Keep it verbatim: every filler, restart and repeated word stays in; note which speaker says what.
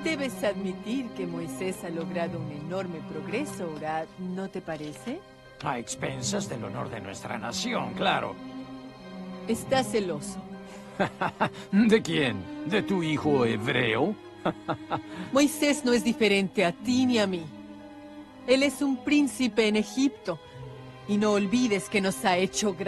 Speaker 1: Debes admitir que Moisés ha logrado un enorme progreso, Urad, ¿no te parece?
Speaker 2: A expensas del honor de nuestra nación, claro.
Speaker 1: Estás celoso.
Speaker 2: ¿De quién? ¿De tu hijo hebreo?
Speaker 1: Moisés no es diferente a ti ni a mí. Él es un príncipe en Egipto. Y no olvides que nos ha hecho